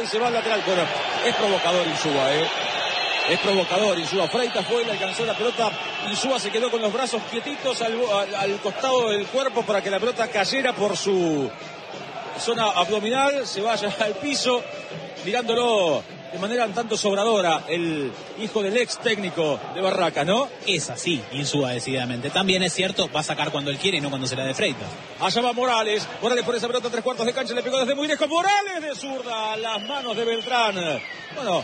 y se va al lateral. Bueno, es provocador Insúa, es provocador Insúa. Freitas fue, le alcanzó la pelota. Insúa se quedó con los brazos quietitos al costado del cuerpo para que la pelota cayera por su zona abdominal, se vaya al piso, mirándolo de manera un tanto sobradora el hijo del ex técnico de Barracas, ¿no? Es así, Insúa decididamente. También es cierto, va a sacar cuando él quiere y no cuando se la dé Freitas. Allá va Morales por esa pelota, 3/4 de cancha, le pegó desde muy lejos. Morales de zurda, a las manos de Beltrán. Bueno,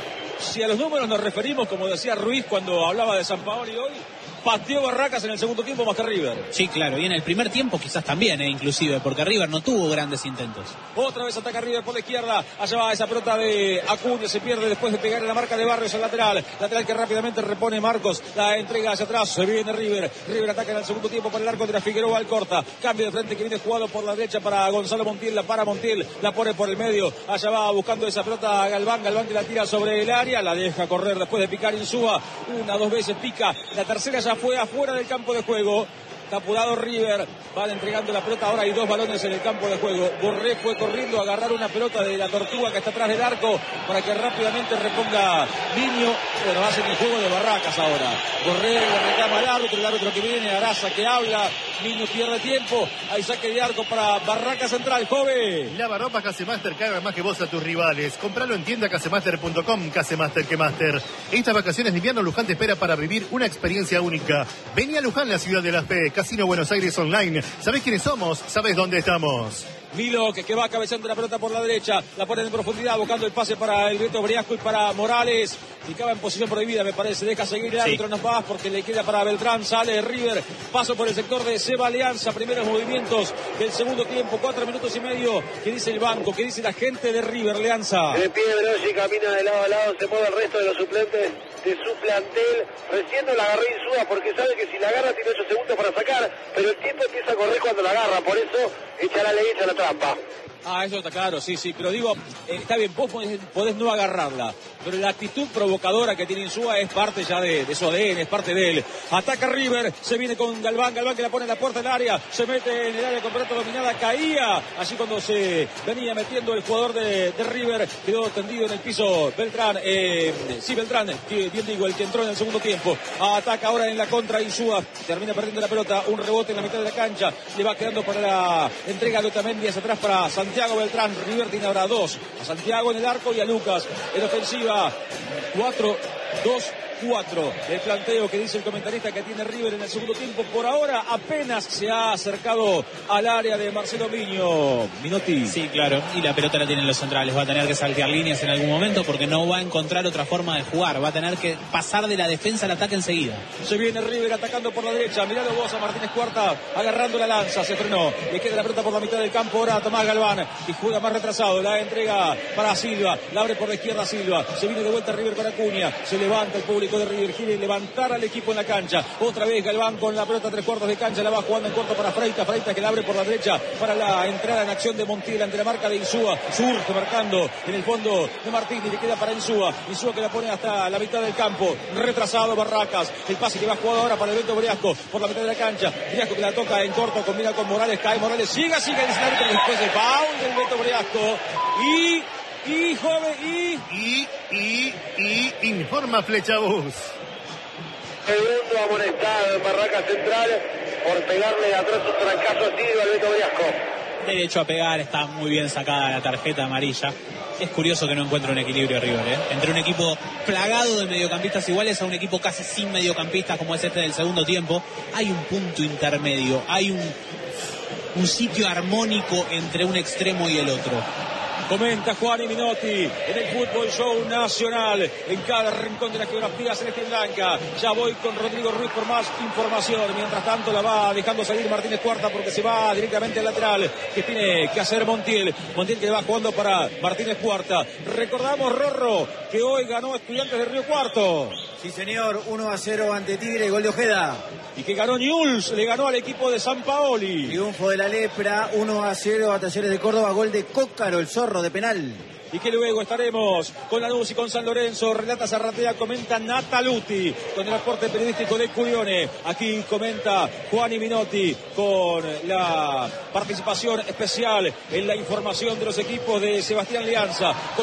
si a los números nos referimos, como decía Ruiz cuando hablaba de Sampaoli hoy, pateó Barracas en el segundo tiempo más que River. Sí, claro, y en el primer tiempo quizás también, inclusive, porque River no tuvo grandes intentos. Otra vez ataca River por la izquierda, allá va esa pelota de Acuña, se pierde después de pegar en la marca de Barrios al lateral que rápidamente repone Marcos, la entrega hacia atrás, se viene River ataca en el segundo tiempo para el arco de la Figueroa al corta, cambio de frente que viene jugado por la derecha para Gonzalo Montiel, la para Montiel, la pone por el medio, allá va buscando esa pelota Galván que la tira sobre el área, la deja correr después de picar Insúa, 2 veces pica, la tercera ya fue afuera del campo de juego. Está apurado River, van entregando la pelota, ahora hay 2 balones en el campo de juego. Borré fue corriendo a agarrar una pelota de la Tortuga que está atrás del arco para que rápidamente reponga Niño. Bueno, hacen el juego de Barracas ahora. Borré le reclama al árbitro, el árbitro que viene, Araza que habla, Niño pierde tiempo, hay saque de arco para Barracas Central, joven. Lavarropas Casemaster carga más que vos a tus rivales. Compralo en tienda casemaster.com, Casemaster que Master. Estas vacaciones de invierno Luján te espera para vivir una experiencia única. Vení a Luján, la ciudad de la fe. Casino Buenos Aires Online. ¿Sabés quiénes somos? ¿Sabés dónde estamos? Milo que va cabeceando la pelota por la derecha, la pone en profundidad buscando el pase para el Beto Briasco y para Morales, ficaba en posición prohibida me parece, deja seguir el árbitro, no va porque le queda para Beltrán, sale River, paso por el sector de Seba Alianza, primeros movimientos del segundo tiempo, 4 minutos y medio, que dice el banco, que dice la gente de River, Alianza. De pie Broggi camina de lado a lado, se mueve el resto de los suplentes de su plantel, recién no la agarró Insúa porque sabe que si la agarra tiene 8 segundos para sacar, pero el tiempo empieza a correr cuando la agarra, por eso echa la ley, echa la trampa. Eso está claro, sí, pero digo, está bien, vos podés no agarrarla, pero la actitud provocadora que tiene Insúa es parte ya de su ADN, es parte de él. Ataca River, se viene con Galván que la pone en la puerta del área, se mete en el área completa dominada, caía, así cuando se venía metiendo el jugador de River, quedó tendido en el piso Beltrán, Beltrán, bien digo, el que entró en el segundo tiempo, ataca ahora en la contra Insúa, termina perdiendo la pelota, un rebote en la mitad de la cancha, le va quedando para la entrega de Otamendi hacia atrás para Santiago Beltrán. River tiene ahora 2, a Santiago en el arco y a Lucas en ofensiva, 4-2-4, el planteo que dice el comentarista que tiene River en el segundo tiempo. Por ahora apenas se ha acercado al área de Marcelo Miño. Minotti. Sí, claro, y la pelota la tienen los centrales, va a tener que saltear líneas en algún momento porque no va a encontrar otra forma de jugar, va a tener que pasar de la defensa al ataque enseguida. Se viene River atacando por la derecha, miralo vos a Martínez Cuarta, agarrando la lanza, se frenó, le queda la pelota por la mitad del campo ahora a Tomás Galván, y juega más retrasado, la entrega para Silva, la abre por la izquierda Silva, se viene de vuelta River para Acuña, se levanta el público de River, quiere levantar al equipo en la cancha, otra vez Galván con la pelota 3/4 de cancha, la va jugando en corto para Freitas que la abre por la derecha para la entrada en acción de Montiel ante la marca de Insúa, surge marcando en el fondo de Martínez, le queda para Insúa que la pone hasta la mitad del campo, retrasado Barracas, el pase que va jugado ahora para el Beto Briasco por la mitad de la cancha, Briasco que la toca en corto, combina con Morales, cae Morales, sigue dice el árbitro, después el foul del Beto Briasco y informa Flechabús. Segundo amonestado en Barracas Central por pegarle de atrás un trancazo a Silva al Beto Briasco. Derecho a pegar, está muy bien sacada la tarjeta amarilla. Es curioso que no encuentre un equilibrio River, entre un equipo plagado de mediocampistas iguales a un equipo casi sin mediocampistas como es este del segundo tiempo. Hay un punto intermedio, hay un sitio armónico entre un extremo y el otro. Comenta Juan Minotti en el Fútbol Show Nacional, en cada rincón de la geografía celeste blanca. Ya voy con Rodrigo Ruiz por más información. Mientras tanto la va dejando salir Martínez Cuarta porque se va directamente al lateral que tiene que hacer Montiel que le va jugando para Martínez Cuarta. Recordamos, Rorro, que hoy ganó Estudiantes de Río Cuarto. Sí, señor, 1-0 ante Tigre, gol de Ojeda. Y que ganó Newell's, le ganó al equipo de Sampaoli. Triunfo de la Lepra, 1-0 a Talleres de Córdoba, gol de Cócaro, el zorro de penal. Y que luego estaremos con Lanús y con San Lorenzo. Relata Zarratea, comenta Nataluti con el aporte periodístico de Curione. Aquí comenta Juan Minotti con la participación especial en la información de los equipos de Sebastián Lianza.